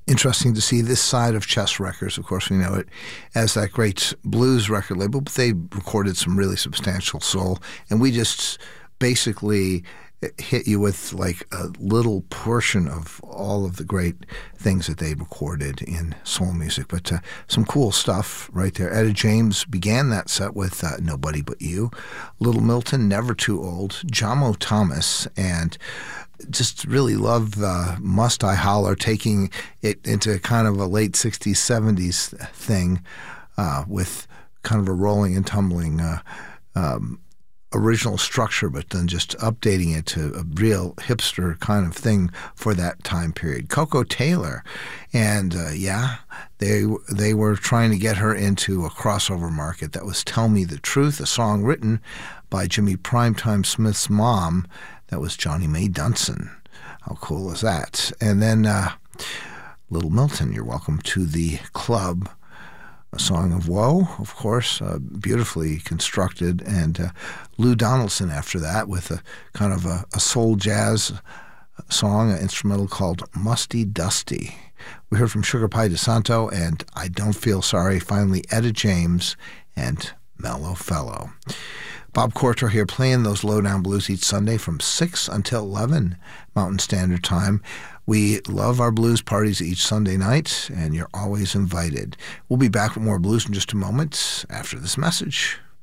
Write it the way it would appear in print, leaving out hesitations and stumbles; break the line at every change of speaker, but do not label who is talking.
interesting to see this side of Chess Records. Of course, we know it as that great blues record label, but they recorded some really substantial soul, and we just basically hit you with like a little portion of all of the great things that they recorded in soul music. But some cool stuff right there. Etta James began that set with Nobody But You, Little Milton, Never Too Old, Jomo Thomas, and just really love Must I Holler, taking it into kind of a late 60s, 70s thing with kind of a rolling and tumbling original structure, but then just updating it to a real hipster kind of thing for that time period. Coco Taylor, and they were trying to get her into a crossover market. That was Tell Me the Truth, a song written by Jimmy Primetime Smith's mom. That was Johnny Mae Dunson. How cool is that? And then Little Milton, You're Welcome to the Club. A Song of Woe, of course, beautifully constructed, and Lou Donaldson after that with a kind of a soul jazz song, an instrumental called Musty Dusty. We heard from Sugar Pie DeSanto and I Don't Feel Sorry, finally Etta James and Mellow Fellow. Bob Cortor here playing those Lowdown Blues each Sunday from 6 until 11 Mountain Standard Time. We love our blues parties each Sunday night, and you're always invited. We'll be back with more blues in just a moment after this message.